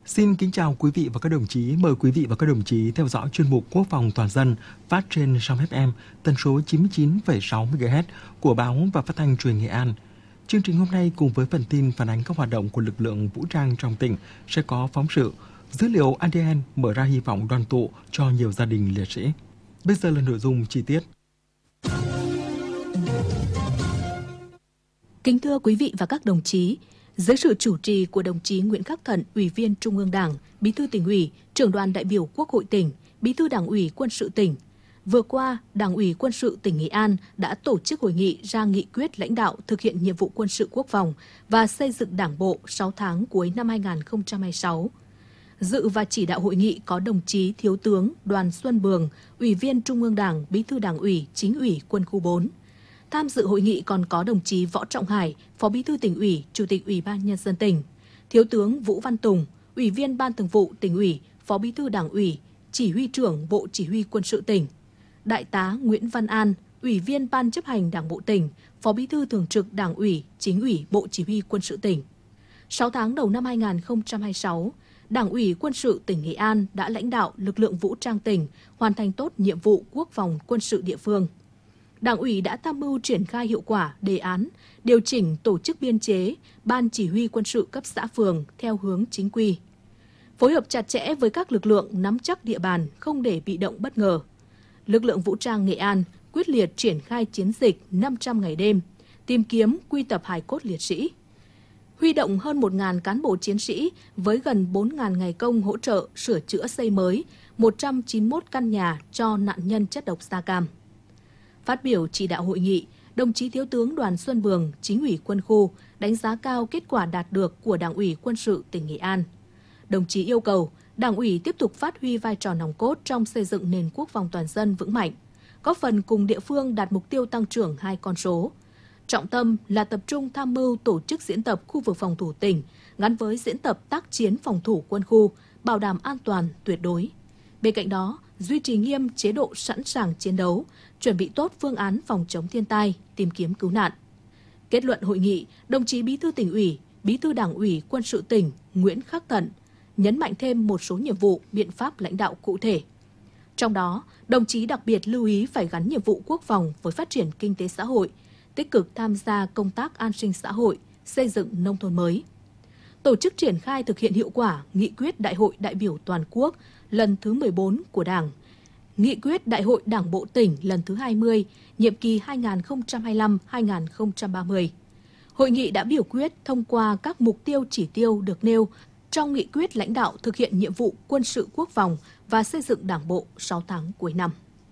Xin kính chào quý vị và các đồng chí. Mời quý vị và các đồng chí theo dõi chuyên mục Quốc phòng toàn dân phát trên sóng FM tần số 99,6 MHz của Báo và Phát thanh Truyền Nghệ An. Chương trình hôm nay cùng với phần tin phản ánh các hoạt động của lực lượng vũ trang trong tỉnh sẽ có phóng sự dữ liệu ADN mở ra hy vọng đoàn tụ cho nhiều gia đình liệt sĩ. Bây giờ là nội dung chi tiết. Kính thưa quý vị và các đồng chí, dưới sự chủ trì của đồng chí Nguyễn Khắc Thận, Ủy viên Trung ương Đảng, Bí thư Tỉnh ủy, Trưởng đoàn đại biểu Quốc hội tỉnh, Bí thư Đảng ủy Quân sự tỉnh, vừa qua, Đảng ủy Quân sự tỉnh Nghệ An đã tổ chức hội nghị ra nghị quyết lãnh đạo thực hiện nhiệm vụ quân sự quốc phòng và xây dựng Đảng bộ 6 tháng cuối năm 2026. Dự và chỉ đạo hội nghị có đồng chí Thiếu tướng Đoàn Xuân Bường, Ủy viên Trung ương Đảng, Bí thư Đảng ủy, Chính ủy Quân khu 4. Tham dự hội nghị còn có đồng chí Võ Trọng Hải, Phó Bí thư Tỉnh ủy, Chủ tịch Ủy ban Nhân dân tỉnh, Thiếu tướng Vũ Văn Tùng, Ủy viên Ban Thường vụ Tỉnh ủy, Phó Bí thư Đảng ủy, Chỉ huy trưởng Bộ Chỉ huy Quân sự tỉnh, Đại tá Nguyễn Văn An, Ủy viên Ban chấp hành Đảng bộ tỉnh, Phó Bí thư Thường trực Đảng ủy, Chính ủy Bộ Chỉ huy Quân sự tỉnh. 6 tháng đầu năm 2026, Đảng ủy Quân sự tỉnh Nghệ An đã lãnh đạo lực lượng vũ trang tỉnh hoàn thành tốt nhiệm vụ quốc phòng quân sự địa phương. Đảng ủy đã tham mưu triển khai hiệu quả đề án, điều chỉnh tổ chức biên chế, ban chỉ huy quân sự cấp xã phường theo hướng chính quy. Phối hợp chặt chẽ với các lực lượng nắm chắc địa bàn, không để bị động bất ngờ. Lực lượng vũ trang Nghệ An quyết liệt triển khai chiến dịch 500 ngày đêm, tìm kiếm quy tập hài cốt liệt sĩ. Huy động hơn 1.000 cán bộ chiến sĩ với gần 4.000 ngày công hỗ trợ sửa chữa xây mới 191 căn nhà cho nạn nhân chất độc da cam. Phát biểu chỉ đạo hội nghị, đồng chí Thiếu tướng Đoàn Xuân Bường, Chính ủy Quân khu, đánh giá cao kết quả đạt được của Đảng ủy Quân sự tỉnh Nghệ An. Đồng chí yêu cầu Đảng ủy tiếp tục phát huy vai trò nòng cốt trong xây dựng nền quốc phòng toàn dân vững mạnh, góp phần cùng địa phương đạt mục tiêu tăng trưởng 2 con số. Trọng tâm là tập trung tham mưu tổ chức diễn tập khu vực phòng thủ tỉnh gắn với diễn tập tác chiến phòng thủ quân khu, bảo đảm an toàn tuyệt đối. Bên cạnh đó, duy trì nghiêm chế độ sẵn sàng chiến đấu, chuẩn bị tốt phương án phòng chống thiên tai, tìm kiếm cứu nạn. Kết luận hội nghị, đồng chí Bí thư Tỉnh ủy, Bí thư Đảng ủy Quân sự tỉnh Nguyễn Khắc Thận nhấn mạnh thêm một số nhiệm vụ, biện pháp lãnh đạo cụ thể. Trong đó, đồng chí đặc biệt lưu ý phải gắn nhiệm vụ quốc phòng với phát triển kinh tế xã hội, tích cực tham gia công tác an sinh xã hội, xây dựng nông thôn mới. Tổ chức triển khai thực hiện hiệu quả nghị quyết Đại hội đại biểu toàn quốc lần thứ 14 của Đảng, nghị quyết Đại hội Đảng bộ tỉnh lần thứ 20, nhiệm kỳ 2025-2030. Hội nghị đã biểu quyết thông qua các mục tiêu chỉ tiêu được nêu trong nghị quyết lãnh đạo thực hiện nhiệm vụ quân sự quốc phòng và xây dựng Đảng bộ 6 tháng cuối năm.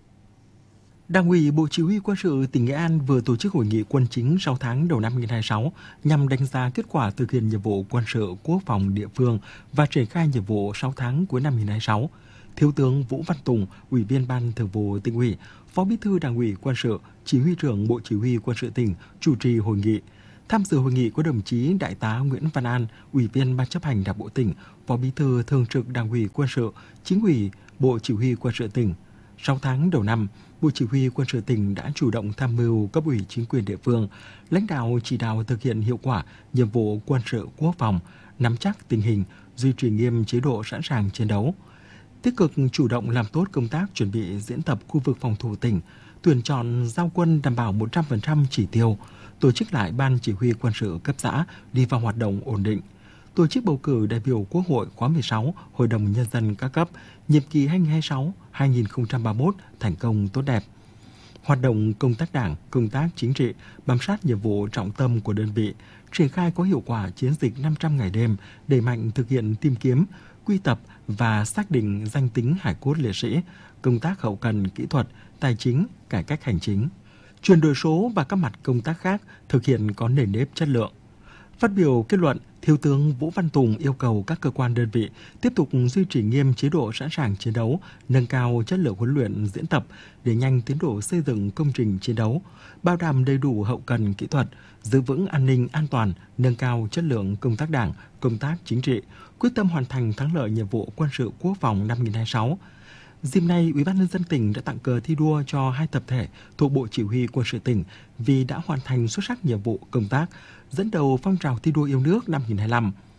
Đảng ủy Bộ Chỉ huy Quân sự tỉnh Nghệ An vừa tổ chức hội nghị quân chính 6 tháng đầu năm 2026 nhằm đánh giá kết quả thực hiện nhiệm vụ quân sự quốc phòng địa phương và triển khai nhiệm vụ 6 tháng cuối năm 2026. Thiếu tướng Vũ Văn Tùng, Ủy viên Ban Thường vụ Tỉnh ủy, Phó Bí thư Đảng ủy Quân sự, Chỉ huy trưởng Bộ Chỉ huy Quân sự tỉnh chủ trì hội nghị. Tham dự hội nghị có đồng chí Đại tá Nguyễn Văn An, Ủy viên Ban chấp hành Đảng bộ tỉnh, Phó Bí thư Thường trực Đảng ủy Quân sự, Chính ủy Bộ Chỉ huy Quân sự tỉnh. 6 tháng đầu năm, Bộ Chỉ huy Quân sự tỉnh đã chủ động tham mưu cấp ủy chính quyền địa phương, lãnh đạo chỉ đạo thực hiện hiệu quả nhiệm vụ quân sự quốc phòng, nắm chắc tình hình, duy trì nghiêm chế độ sẵn sàng chiến đấu. Tích cực chủ động làm tốt công tác chuẩn bị diễn tập khu vực phòng thủ tỉnh, tuyển chọn giao quân đảm bảo 100% chỉ tiêu, tổ chức lại Ban Chỉ huy Quân sự cấp xã đi vào hoạt động ổn định, tổ chức bầu cử đại biểu Quốc hội khóa 16, Hội đồng Nhân dân các cấp, nhiệm kỳ 2026-2031 thành công tốt đẹp. Hoạt động công tác đảng, công tác chính trị, bám sát nhiệm vụ trọng tâm của đơn vị, triển khai có hiệu quả chiến dịch 500 ngày đêm, đẩy mạnh thực hiện tìm kiếm, quy tập và xác định danh tính hài cốt liệt sĩ, công tác hậu cần kỹ thuật, tài chính, cải cách hành chính, chuyển đổi số và các mặt công tác khác thực hiện có nền nếp chất lượng. Phát biểu kết luận, Thiếu tướng Vũ Văn Tùng yêu cầu các cơ quan đơn vị tiếp tục duy trì nghiêm chế độ sẵn sàng chiến đấu, nâng cao chất lượng huấn luyện diễn tập để nhanh tiến độ xây dựng công trình chiến đấu, bảo đảm đầy đủ hậu cần kỹ thuật, giữ vững an ninh an toàn, nâng cao chất lượng công tác đảng, công tác chính trị, quyết tâm hoàn thành thắng lợi nhiệm vụ quân sự quốc phòng năm 2026. Dịp này, Ủy ban Nhân dân tỉnh đã tặng cờ thi đua cho 2 tập thể thuộc Bộ Chỉ huy Quân sự tỉnh vì đã hoàn thành xuất sắc nhiệm vụ công tác, dẫn đầu phong trào thi đua yêu nước năm 2025.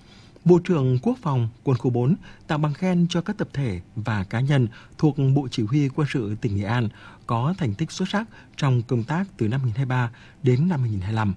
Bộ trưởng Quốc phòng Quân khu 4 tặng bằng khen cho các tập thể và cá nhân thuộc Bộ Chỉ huy Quân sự tỉnh Nghệ An có thành tích xuất sắc trong công tác từ năm 2023 đến năm 2025.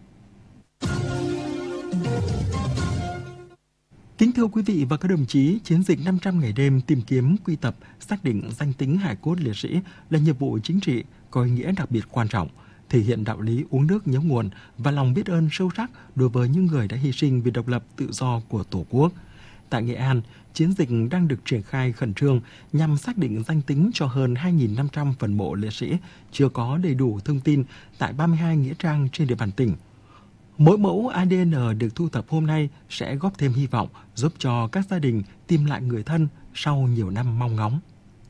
Kính thưa quý vị và các đồng chí, chiến dịch 500 ngày đêm tìm kiếm, quy tập, xác định danh tính hài cốt liệt sĩ là nhiệm vụ chính trị có ý nghĩa đặc biệt quan trọng, thể hiện đạo lý uống nước nhớ nguồn và lòng biết ơn sâu sắc đối với những người đã hy sinh vì độc lập tự do của Tổ quốc. Tại Nghệ An, chiến dịch đang được triển khai khẩn trương nhằm xác định danh tính cho hơn 2.500 phần mộ liệt sĩ chưa có đầy đủ thông tin tại 32 nghĩa trang trên địa bàn tỉnh. Mỗi mẫu ADN được thu thập hôm nay sẽ góp thêm hy vọng giúp cho các gia đình tìm lại người thân sau nhiều năm mong ngóng.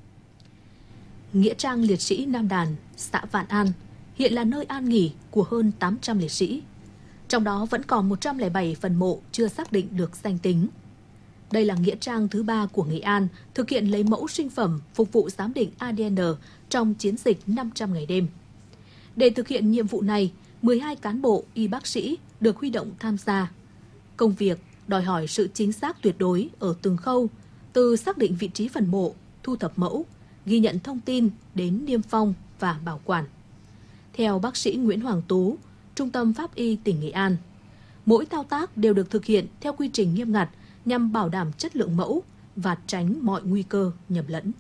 Nghĩa trang liệt sĩ Nam Đàn, xã Vạn An hiện là nơi an nghỉ của hơn 800 liệt sĩ. Trong đó vẫn còn 107 phần mộ chưa xác định được danh tính. Đây là nghĩa trang thứ 3 của Nghệ An thực hiện lấy mẫu sinh phẩm phục vụ giám định ADN trong chiến dịch 500 ngày đêm. Để thực hiện nhiệm vụ này, 12 cán bộ y bác sĩ được huy động tham gia. Công việc đòi hỏi sự chính xác tuyệt đối ở từng khâu, từ xác định vị trí phần mộ, thu thập mẫu, ghi nhận thông tin đến niêm phong và bảo quản. Theo bác sĩ Nguyễn Hoàng Tú, Trung tâm Pháp y tỉnh Nghệ An, mỗi thao tác đều được thực hiện theo quy trình nghiêm ngặt nhằm bảo đảm chất lượng mẫu và tránh mọi nguy cơ nhầm lẫn.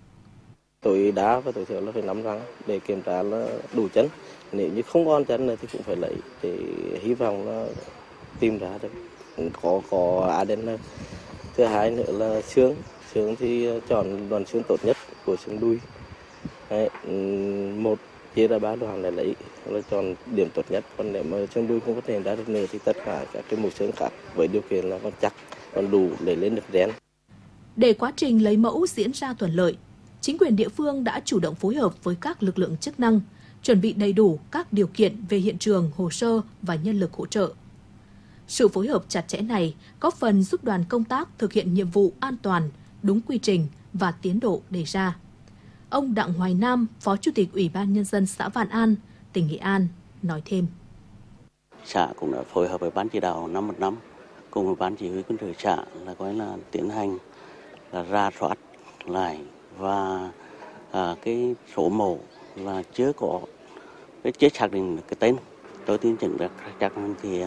Tối đa và tối thiểu là phải nắm răng để kiểm tra là đủ chân. Nếu như không còn chân này thì cũng phải lấy để hy vọng là tìm ra được có ADN. Thứ hai nữa là xương thì chọn đoàn xương tốt nhất của xương đùi. Đấy, một chia ra 3 đoàn để lấy là chọn điểm tốt nhất. Còn nếu mà xương đùi không có thể ra được nữa thì tất cả các cái mẫu xương khác với điều kiện là còn chắc, còn đủ để lên được gen. Để quá trình lấy mẫu diễn ra thuận lợi, chính quyền địa phương đã chủ động phối hợp với các lực lượng chức năng, chuẩn bị đầy đủ các điều kiện về hiện trường, hồ sơ và nhân lực hỗ trợ. Sự phối hợp chặt chẽ này góp phần giúp đoàn công tác thực hiện nhiệm vụ an toàn, đúng quy trình và tiến độ đề ra. Ông Đặng Hoài Nam, Phó Chủ tịch Ủy ban Nhân dân xã Vạn An, tỉnh Nghệ An, nói thêm. Xã cũng đã phối hợp với Ban chỉ đạo 515 cùng với Ban chỉ huy quân sự xã là tiến hành là rà soát lại và cái số mộ là chưa có chưa xác định được cái tên. Tôi tin chắc thì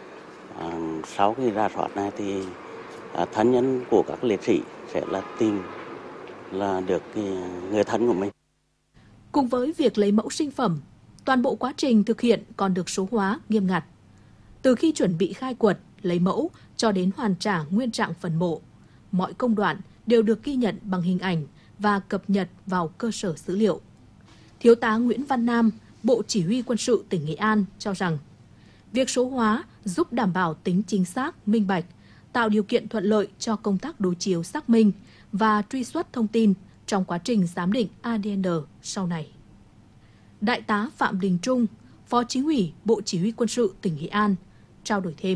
sau khi rà soát này thì thân nhân của các liệt sĩ sẽ là tìm là được người thân của mình. Cùng với việc lấy mẫu sinh phẩm, toàn bộ quá trình thực hiện còn được số hóa nghiêm ngặt. Từ khi chuẩn bị khai quật, lấy mẫu cho đến hoàn trả nguyên trạng phần mộ, mọi công đoạn đều được ghi nhận bằng hình ảnh và cập nhật vào cơ sở dữ liệu. Thiếu tá Nguyễn Văn Nam, Bộ Chỉ huy Quân sự tỉnh Nghệ An cho rằng, việc số hóa giúp đảm bảo tính chính xác, minh bạch, tạo điều kiện thuận lợi cho công tác đối chiếu xác minh và truy xuất thông tin trong quá trình giám định ADN sau này. Đại tá Phạm Đình Trung, Phó Chính ủy Bộ Chỉ huy Quân sự tỉnh Nghệ An, trao đổi thêm.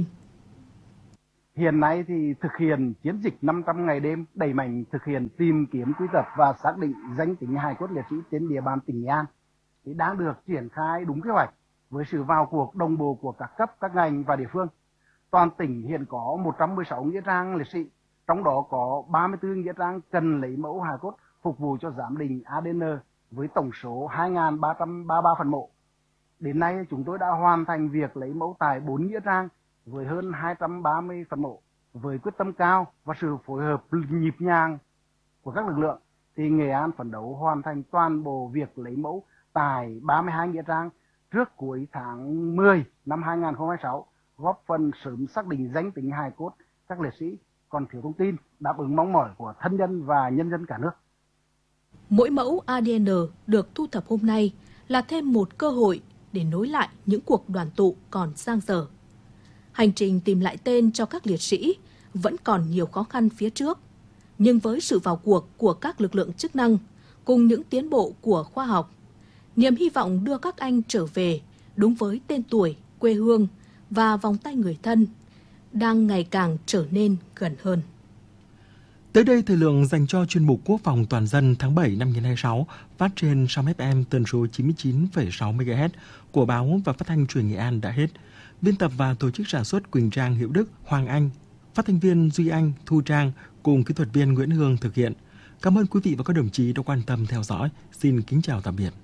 Hiện nay thì thực hiện chiến dịch 500 ngày đêm đẩy mạnh thực hiện tìm kiếm, quy tập và xác định danh tính hài cốt liệt sĩ trên địa bàn tỉnh Nghệ An thì đang được triển khai đúng kế hoạch với sự vào cuộc đồng bộ của các cấp, các ngành và địa phương. Toàn tỉnh hiện có 116 nghĩa trang liệt sĩ, trong đó có 34 nghĩa trang cần lấy mẫu hài cốt phục vụ cho giám định ADN với tổng số 2.333 phần mộ. Đến nay chúng tôi đã hoàn thành việc lấy mẫu tại 4 nghĩa trang với hơn 230 phần mộ. Với quyết tâm cao và sự phối hợp nhịp nhàng của các lực lượng thì Nghệ An phấn đấu hoàn thành toàn bộ việc lấy mẫu tại 32 nghĩa trang trước cuối tháng 10 năm 2026, góp phần sớm xác định danh tính hài cốt các liệt sĩ còn thiếu thông tin, đáp ứng mong mỏi của thân nhân và nhân dân cả nước. Mỗi mẫu ADN được thu thập hôm nay là thêm một cơ hội để nối lại những cuộc đoàn tụ còn dang dở. Hành trình tìm lại tên cho các liệt sĩ vẫn còn nhiều khó khăn phía trước, nhưng với sự vào cuộc của các lực lượng chức năng cùng những tiến bộ của khoa học, niềm hy vọng đưa các anh trở về đúng với tên tuổi, quê hương và vòng tay người thân đang ngày càng trở nên gần hơn. Tới đây, thời lượng dành cho chuyên mục Quốc phòng toàn dân tháng 7 năm 2026 phát trên sóng FM tần số 99,6 MHz của báo và phát thanh truyền Nghệ An đã hết. Biên tập và tổ chức sản xuất Quỳnh Trang, Hữu Đức, Hoàng Anh, Phát thanh viên Duy Anh, Thu Trang cùng kỹ thuật viên Nguyễn Hương thực hiện. Cảm ơn quý vị và các đồng chí đã quan tâm theo dõi. Xin kính chào tạm biệt.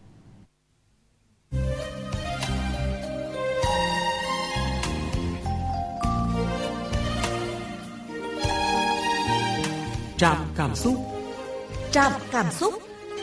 Trạm cảm xúc. Trạm cảm xúc.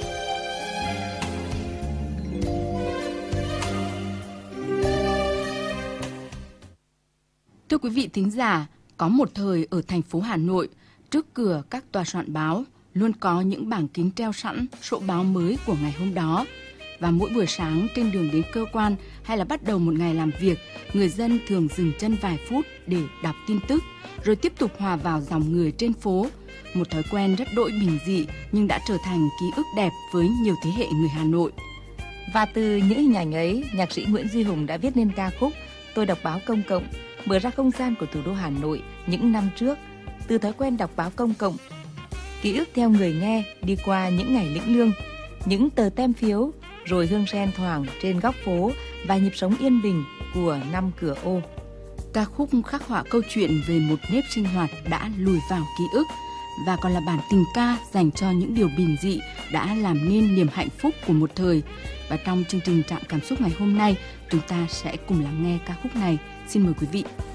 Thưa quý vị thính giả, có một thời ở thành phố Hà Nội, trước cửa các tòa soạn báo luôn có những bảng kính treo sẵn số báo mới của ngày hôm đó. Và mỗi buổi sáng trên đường đến cơ quan hay là bắt đầu một ngày làm việc, người dân thường dừng chân vài phút để đọc tin tức, rồi tiếp tục hòa vào dòng người trên phố. Một thói quen rất đỗi bình dị nhưng đã trở thành ký ức đẹp với nhiều thế hệ người Hà Nội. Và từ những hình ảnh ấy, nhạc sĩ Nguyễn Duy Hùng đã viết nên ca khúc Tôi đọc báo công cộng, mở ra không gian của thủ đô Hà Nội những năm trước. Từ thói quen đọc báo công cộng, ký ức theo người nghe đi qua những ngày lĩnh lương, những tờ tem phiếu, rồi hương sen thoảng trên góc phố và nhịp sống yên bình của năm cửa ô. Ca khúc khắc họa câu chuyện về một nếp sinh hoạt đã lùi vào ký ức và còn là bản tình ca dành cho những điều bình dị đã làm nên niềm hạnh phúc của một thời. Và trong chương trình Trạm cảm xúc ngày hôm nay, chúng ta sẽ cùng lắng nghe ca khúc này. Xin mời quý vị.